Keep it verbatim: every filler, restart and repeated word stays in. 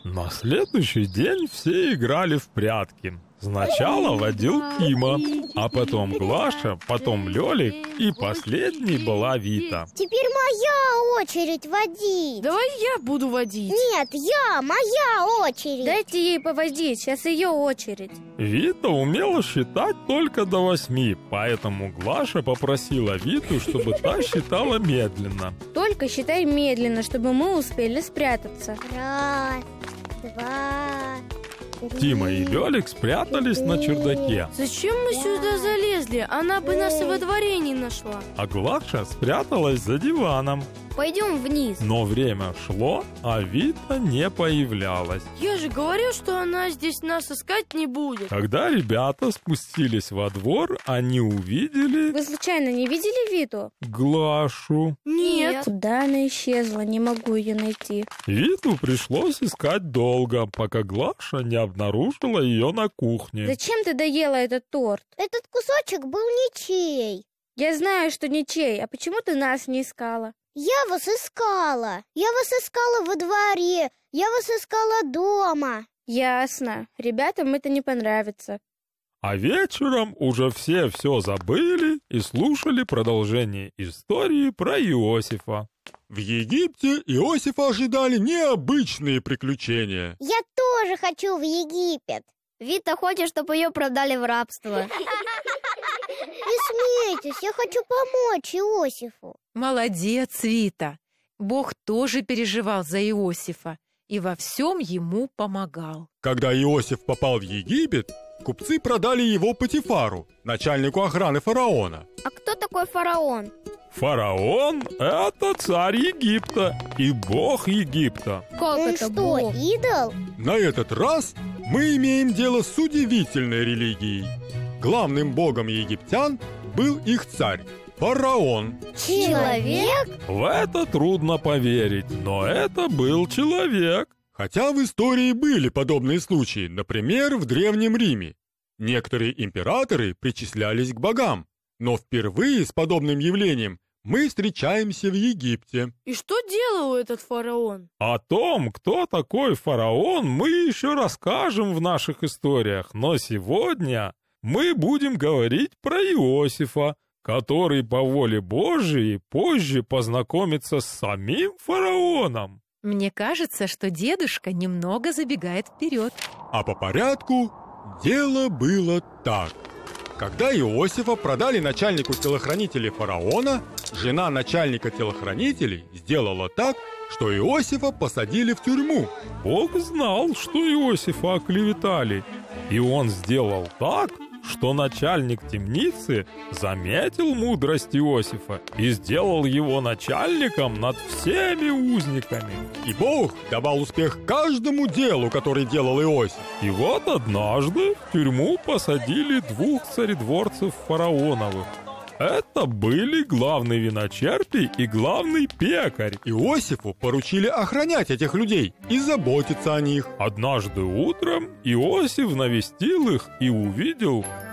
На следующий день все играли в прятки. Сначала водил Тима, а потом Глаша, потом Лёлик и последней была Вита. Теперь моя очередь водить. Давай я буду водить. Нет, я, моя очередь. Дайте ей поводить, сейчас ее очередь. Вита умела считать только до восьми, поэтому Глаша попросила Виту, чтобы та считала медленно. Только считай медленно, чтобы мы успели спрятаться. Раз, два, три. Тима и Лёлик спрятались на чердаке, Зачем мы сюда залезли? Она бы нас и во дворе не нашла. а Глаша спряталась за диваном. Пойдем вниз. Но время шло, а Вита не появлялась. Я же говорил, что она здесь нас искать не будет. Когда ребята спустились во двор, они увидели Вы случайно не видели Виту? Глашу. Нет. Куда она исчезла? Не могу ее найти. Виту пришлось искать долго, пока Глаша не обнаружила ее на кухне. Зачем ты доела этот торт? Этот кусочек был ничей. Я знаю, что ничей. А почему ты нас не искала? Я вас искала. Я вас искала во дворе. Я вас искала дома. Ясно. Ребятам это не понравится. А вечером уже все все забыли и слушали продолжение истории про Иосифа. В Египте Иосифа ожидали необычные приключения. Я тоже хочу в Египет. Вита хочет, чтобы ее продали в рабство. Не смейтесь, я хочу помочь Иосифу. Молодец, Вита. Бог тоже переживал за Иосифа и во всем ему помогал. Когда Иосиф попал в Египет, купцы продали его Потифару, начальнику охраны фараона. А кто такой фараон? Фараон – это царь Египта и бог Египта. Как Он это что, бог? идол? На этот раз мы имеем дело с удивительной религией. Главным богом египтян был их царь – фараон. Человек? В это трудно поверить, но это был человек. Хотя в истории были подобные случаи, например, в Древнем Риме. Некоторые императоры причислялись к богам, но впервые с подобным явлением мы встречаемся в Египте. И что делал этот фараон? О том, кто такой фараон, мы еще расскажем в наших историях, но сегодня мы будем говорить про Иосифа, который по воле Божией позже познакомится с самим фараоном. Мне кажется, что дедушка немного забегает вперед. А по порядку дело было так. Когда Иосифа продали начальнику телохранителей фараона, жена начальника телохранителей сделала так, что Иосифа посадили в тюрьму. Бог знал, что Иосифа оклеветали, и он сделал так, что начальник темницы заметил мудрость Иосифа и сделал его начальником над всеми узниками. И Бог давал успех каждому делу, который делал Иосиф. И вот однажды в тюрьму посадили двух царедворцев фараоновых. Это были главный виночерпий и главный пекарь. Иосифу поручили охранять этих людей и заботиться о них. Однажды утром Иосиф навестил их и увидел,